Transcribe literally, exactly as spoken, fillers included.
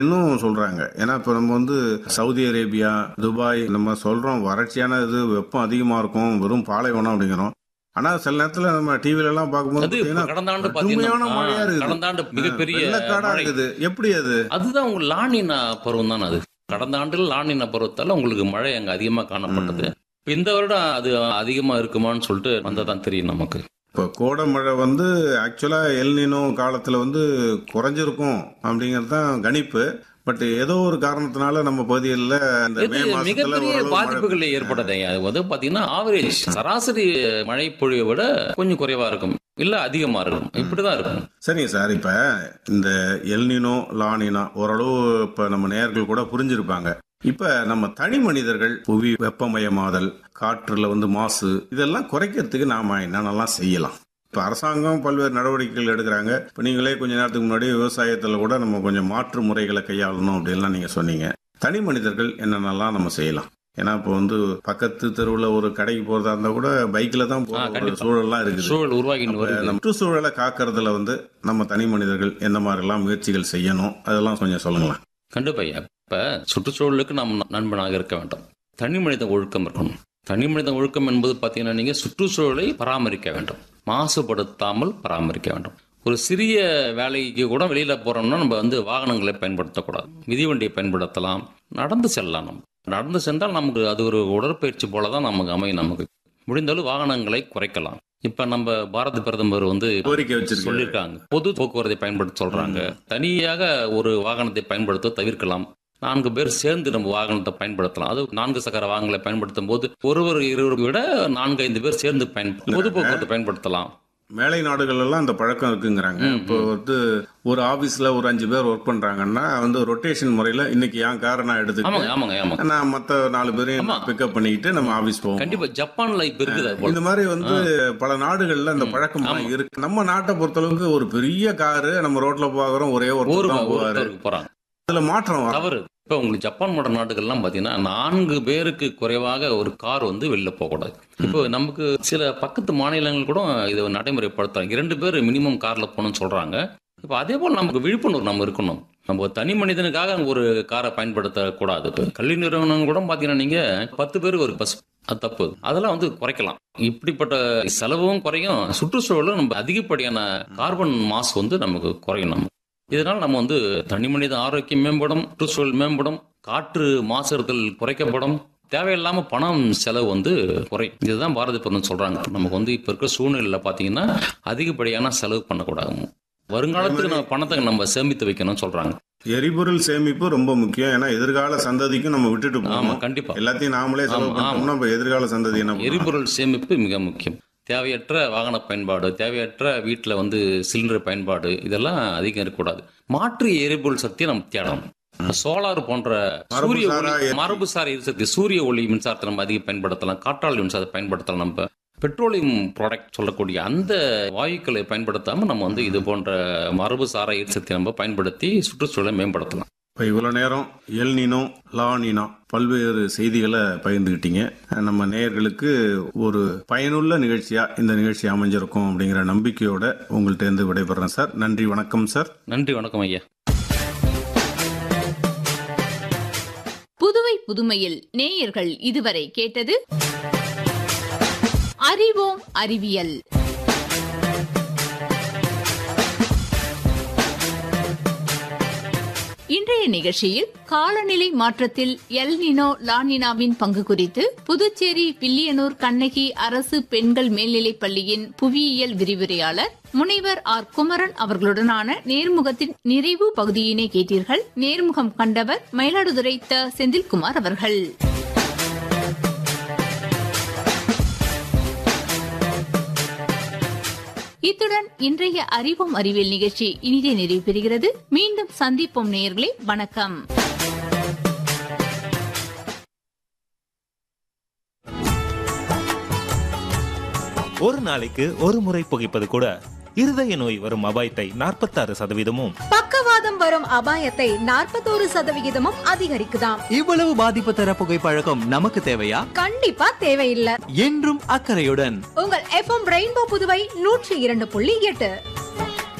இன்னும் சொல்றாங்க. ஏன்னா இப்ப நம்ம வந்து சவுதி அரேபியா, துபாய் நம்ம சொல்றோம் வறட்சியான இது வெப்பம் அதிகமா இருக்கும், வெறும் பாலைவனம் அப்படிங்கிறோம். ஆனா சில நேரத்துல நம்ம டிவில எல்லாம் பார்க்கும்போது அது பாத்தீங்கன்னா கடந்த ஆண்டு கடுமையான பாத்தீங்கன்னா மழையா இருக்குது. கடந்த ஆண்டு மிகப்பெரிய வெள்ளக்காடா மழை. இருக்குது. எப்படி அது? அதுதான் உங்க லானினா பருவம் தானே அது. கடந்த ஆண்டுல லானினா பருவத்தால உங்களுக்கு மழை அங்க அதிகமா காணப்பட்டது. இப்ப இந்த வருடம் அது அதிகமா இருக்குமான்னு சொல்லிட்டு வந்ததான் தெரியும் நமக்கு. இப்போ கோடை மழை வந்து ஆக்சுவலா எல்னினோ காலத்துல வந்து குறைஞ்சிருக்கும் அப்படிங்கிறது தான் கணிப்பு. பட் ஏதோ ஒரு காரணத்தினால நம்ம பகுதிகளில் இந்த மே இது மாசத்துல மிகப்பெரிய ஓரளவு மழை பாதிப்புகள் ஏற்பட்டது. அது வந்து பாத்தீங்கன்னா ஆவரேஜ் சராசரி மழை பொழிவை விட கொஞ்சம் குறைவா இருக்கும், இல்ல அதிகமா இருக்கும், இப்படிதான் இருக்கும். சரிங்க சார். இப்ப இந்த எல்னினோ லானினா ஓரளவு இப்ப நம்ம நேயர்கள் கூட புரிஞ்சிருப்பாங்க. இப்ப நம்ம தனி மனிதர்கள் புவி வெப்பமயமாதல், காற்றுல வந்து மாசு, இதெல்லாம் குறைக்கிறதுக்கு நாம என்னென்னலாம் செய்யலாம்? இப்ப அரசாங்கம் பல்வேறு நடவடிக்கைகள் எடுக்கிறாங்க. இப்ப நீங்களே கொஞ்ச நேரத்துக்கு முன்னாடி விவசாயத்துல கூட நம்ம கொஞ்சம் மாற்று முறைகளை கையாளணும் அப்படின்லாம் நீங்க சொன்னீங்க. தனி மனிதர்கள் என்னென்னலாம் நம்ம செய்யலாம்? ஏன்னா இப்ப வந்து பக்கத்து தெருவுல ஒரு கடைக்கு போறதா இருந்தா கூட பைக்ல தான் போற சூழல்லாம் இருக்குது. சூழல் உருவாகி நம்ம சுற்றுச்சூழலை காக்கிறதுல வந்து நம்ம தனி மனிதர்கள் எந்த மாதிரி எல்லாம் முயற்சிகள் செய்யணும், அதெல்லாம் கொஞ்சம் சொல்லுங்களேன். கண்டிப்பா. இப்ப சுற்றுச்சூழலுக்கு நம்ம நண்பனாக இருக்க வேண்டும். தனி மனித ஒழுக்கம் இருக்கணும். தனி மனித ஒழுக்கம் என்பது பாத்தீங்கன்னா நீங்க சுற்றுச்சூழலை பராமரிக்க வேண்டும், மாசுபடுத்தாமல் பராமரிக்க வேண்டும். ஒரு சிறிய வேலைக்கு கூட வெளியில போறோம்னா நம்ம வந்து வாகனங்களை பயன்படுத்தக்கூடாது, மிதிவண்டியை பயன்படுத்தலாம், நடந்து செல்லலாம். நம்ம நடந்து சென்றால் நமக்கு அது ஒரு உடற்பயிற்சி போலதான் நமக்கு அமையும். நமக்கு முடிந்தாலும் வாகனங்களை குறைக்கலாம். இப்ப நம்ம பாரத பிரதமர் வந்து கோரிக்கை வச்சிருக்காங்க, சொல்லியிருக்காங்க பொது போக்குவரத்தை பயன்படுத்த சொல்றாங்க. தனியாக ஒரு வாகனத்தை பயன்படுத்த தவிர்க்கலாம். நான்கு பேர் சேர்ந்து நம்ம வாகனத்தை பயன்படுத்தலாம். அது நான்கு சக்கர வாகனங்களை பயன்படுத்தும் போது ஒருவர் இருவரை விட நான்கு ஐந்து பேர் சேர்ந்து பயன்படுத்த பொது போக்குவரத்தை பயன்படுத்தலாம். மேலை நாடுகள் எல்லாம் அந்த பழக்கம் இருக்குங்கிறாங்க. இப்போ வந்து ஒரு ஆபீஸ்ல ஒரு அஞ்சு பேர் ஒர்க் பண்றாங்கன்னா வந்து ரொட்டேஷன் முறையில இன்னைக்கு என் காரை நான் எடுத்துக்கிட்டு நான் மத்த நாலு பேரையும் பிக்கப் பண்ணிக்கிட்டு நம்ம ஆபீஸ் போவோம். கண்டிப்பா ஜப்பான்ல இப்ப இருக்குது இந்த மாதிரி வந்து பல நாடுகள்ல இந்த பழக்கம் இருக்கு. நம்ம நாட்டை பொறுத்தளவுக்கு ஒரு பெரிய காரு நம்ம ரோட்ல போகிறோம், ஒரே ஒரு போறாங்க, அதுல மாற்றம் தவறு. இப்ப உங்களுக்கு ஜப்பான் போன்ற நாடுகள்லாம் பாத்தீங்கன்னா நான்கு பேருக்கு குறைவாக ஒரு கார் வந்து வெளில போகக்கூடாது. இப்போ நமக்கு சில பக்கத்து மாநிலங்கள் கூட இதை நடைமுறைப்படுத்துறாங்க. இரண்டு பேர் மினிமம் கார்ல போகணும்னு சொல்றாங்க. இப்போ அதே போல நமக்கு விழிப்புணர்வு நம்ம இருக்கணும். நம்ம தனி மனிதனுக்காக ஒரு காரை பயன்படுத்த கூடாது. இப்போ கல்வி நிறுவனம் கூட பாத்தீங்கன்னா நீங்க பத்து பேருக்கு ஒரு பஸ், அது தப்பு. அதெல்லாம் வந்து குறைக்கலாம். இப்படிப்பட்ட செலவும் குறையும், சுற்றுச்சூழலும் நம்ம அதிகப்படியான கார்பன் மாசு வந்து நமக்கு குறையும். நம்ம இதனால் நம்ம வந்து தனி மனித ஆரோக்கியம் மேம்படும், சுற்றுச்சூழல் மேம்படும், காற்று மாசுறுதல் குறைக்கப்படும், தேவையில்லாம பணம் செலவு வந்து குறையும். இதுதான் பாரத பிரதமர் சொல்றாங்க. நமக்கு வந்து இப்ப இருக்க சூழ்நிலையில பாத்தீங்கன்னா அதிகப்படியான செலவு பண்ணக்கூடாது. வருங்காலத்துக்கு நம்ம பணத்தை நம்ம சேமித்து வைக்கணும்னு சொல்றாங்க. எரிபொருள் சேமிப்பு ரொம்ப முக்கியம். ஏன்னா எதிர்கால சந்ததிக்கும் நம்ம விட்டுட்டு போகணும். கண்டிப்பா எல்லாத்தையும் நாமளே செலவு பண்ணோம்னா எதிர்கால சந்ததி என்ன? எரிபொருள் சேமிப்பு மிக முக்கியம். தேவையற்ற வாகன பயன்பாடு, தேவையற்ற வீட்டில் வந்து சிலிண்டர் பயன்பாடு, இதெல்லாம் அதிகம் இருக்கக்கூடாது. மாற்று எரிபொருள் சக்தியை நம்ம தேடணும். சோலார் போன்ற சூரிய ஒளி, மரபுசார எரிசக்தி, சூரிய ஒளி மின்சாரத்தை நம்ம அதிகம் பயன்படுத்தலாம், காற்றாலை மின்சாரத்தை பயன்படுத்தலாம். நம்ம பெட்ரோலியம் ப்ராடக்ட் சொல்லக்கூடிய அந்த வாயுக்களை பயன்படுத்தாம நம்ம வந்து இது போன்ற மரபுசார எரிசக்தி நம்ம பயன்படுத்தி சுற்றுச்சூழலை மேம்படுத்தலாம். இப்போ இவ்வளோ நேரம் எல்னினோ லானினா பல்வேறு செய்திகளை பகிர்ந்துக்கிட்டீங்க. நம்ம நேயர்களுக்கு ஒரு பயனுள்ள நிகழ்ச்சியா இந்த நிகழ்ச்சி அமைஞ்சிருக்கும் அப்படிங்கிற நம்பிக்கையோட உங்கள்கிட்ட இருந்து விடைபெறேன் சார். நன்றி, வணக்கம் சார். நன்றி, வணக்கம் ஐயா. புதுவை புதுமையில் நேயர்கள் இதுவரை கேட்டது அறிவோம் அறிவியல். இன்றைய நிகழ்ச்சியில் காலநிலை மாற்றத்தில் எல்னினோ லானினாவின் பங்கு குறித்து புதுச்சேரி வில்லியனூர் கண்ணகி அரசு பெண்கள் மேல்நிலைப் பள்ளியின் புவியியல் விரிவுரையாளர் முனைவர் ஆர் குமரன் அவர்களுடனான நேர்முகத்தின் நிறைவு பகுதியினை கேட்டீர்கள். நேர்முகம் கண்டவர் மயிலாடுதுறை த செந்தில்குமார் அவர்கள். இத்துடன் இன்றைய அறிவோம் அறிவியல் நிகழ்ச்சி இனிதே நிறைவு பெறுகிறது. மீண்டும் சந்திப்போம் நேயர்களே. வணக்கம். ஒரு நாளைக்கு ஒரு முறை புகைப்பது கூட இருதய நோய் வரும் அபாயத்தை நாற்பத்தாறு சதவீதமும், பக்கவாதம் வரும் அபாயத்தை நாற்பத்தோரு சதவிகிதமும் அதிகரிக்குதாம். இவ்வளவு பாதிப்பு தர புகைப்பழக்கம் நமக்கு தேவையா? கண்டிப்பா தேவையில்லை. என்றும் அக்கறையுடன் உங்கள் எஃப்எம் ரெயின்போ புதுவை நூற்றி இரண்டு புள்ளி எட்டு.